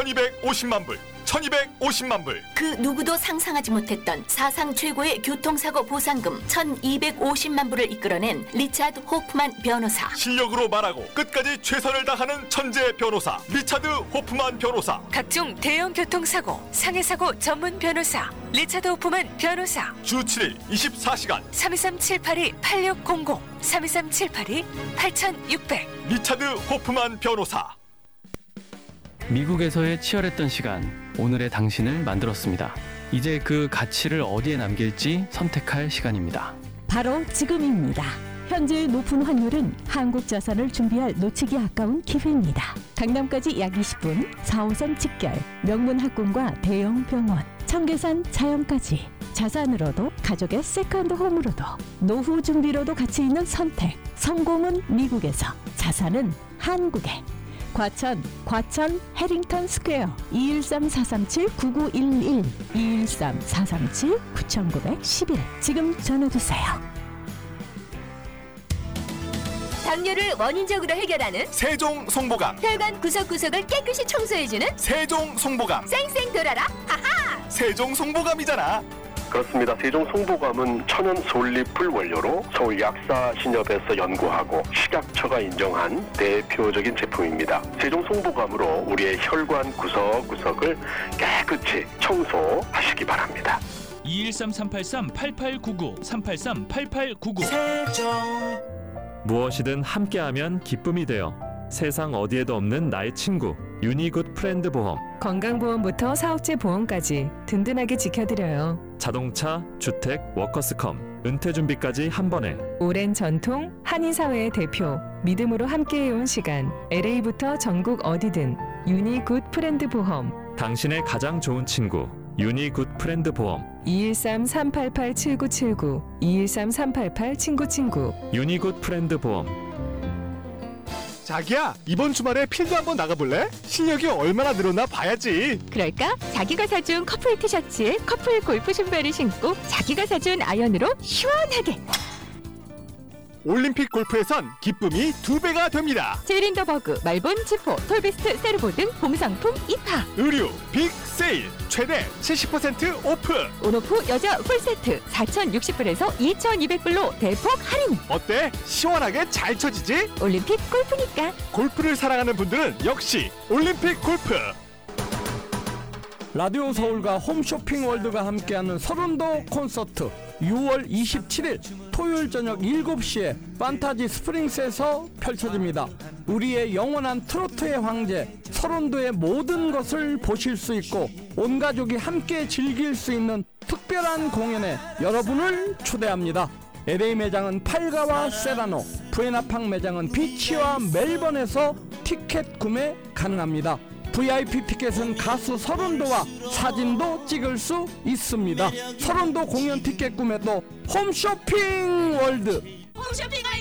1250만 불, 1250만 불. 그 누구도 상상하지 못했던 사상 최고의 교통사고 보상금 1250만 불을 이끌어낸 리차드 호프만 변호사. 실력으로 말하고 끝까지 최선을 다하는 천재 변호사 리차드 호프만 변호사. 각종 대형 교통사고, 상해사고 전문 변호사 리차드 호프만 변호사. 주 7일 24시간 323-782-8600 323-782-8600 리차드 호프만 변호사. 미국에서의 치열했던 시간, 오늘의 당신을 만들었습니다. 이제 그 가치를 어디에 남길지 선택할 시간입니다. 바로 지금입니다. 현재의 높은 환율은 한국 자산을 준비할 놓치기 아까운 기회입니다. 강남까지 약 20분, 4호선 직결, 명문 학군과 대형 병원, 청계산 자연까지. 자산으로도 가족의 세컨드 홈으로도 노후 준비로도 가치 있는 선택. 성공은 미국에서, 자산은 한국에. 과천 해링턴 스퀘어 213-437-9911 213-437-9911 지금 전화주세요. 당뇨를 원인적으로 해결하는 세종 송보감. 혈관 구석구석을 깨끗이 청소해주는 세종 송보감. 쌩쌩 돌아라 하하. 세종 송보감이잖아. 그렇습니다. 세종 송보감은 천연 솔잎을 원료로 서울 약사신협에서 연구하고 식약처가 인정한 대표적인 제품입니다. 세종 송보감으로 우리의 혈관 구석구석을 깨끗이 청소하시기 바랍니다. 213-383-8899 383-8899 세종. 무엇이든 함께하면 기쁨이 되어 세상 어디에도 없는 나의 친구 유니굿 프렌드 보험. 건강보험부터 사업체 보험까지 든든하게 지켜드려요. 자동차, 주택, 워커스컴, 은퇴 준비까지 한 번에. 오랜 전통, 한인사회의 대표, 믿음으로 함께해온 시간. LA부터 전국 어디든 유니굿 프렌드 보험. 당신의 가장 좋은 친구 유니굿 프렌드 보험. 213-388-7979 213-388-친구친구 유니굿 프렌드 보험. 자기야, 이번 주말에 필드 한번 나가볼래? 실력이 얼마나 늘었나 봐야지. 그럴까? 자기가 사준 커플 티셔츠에 커플 골프 신발을 신고 자기가 사준 아이언으로 시원하게. 올림픽 골프에선 기쁨이 2배가 됩니다. 제린더버그, 말본, 지포, 톨비스트, 세르보 등 봄상품 입하. 의류 빅 세일 최대 70% 오프. 온오프 여자 풀세트 4,060불에서 2,200불로 대폭 할인. 어때? 시원하게 잘 쳐지지? 올림픽 골프니까. 골프를 사랑하는 분들은 역시 올림픽 골프. 라디오 서울과 홈쇼핑 월드가 함께하는 서른도 콘서트 6월 27일 토요일 저녁 7시에 판타지 스프링스에서 펼쳐집니다. 우리의 영원한 트로트의 황제 서른도의 모든 것을 보실 수 있고 온 가족이 함께 즐길 수 있는 특별한 공연에 여러분을 초대합니다. LA 매장은 팔가와 세라노, 부에나팡 매장은 비치와 멜번에서 티켓 구매 가능합니다. VIP 티켓은 가수 서른도와 사진도 찍을 수 있습니다. 서른도 공연 티켓 구매도 홈쇼핑 월드.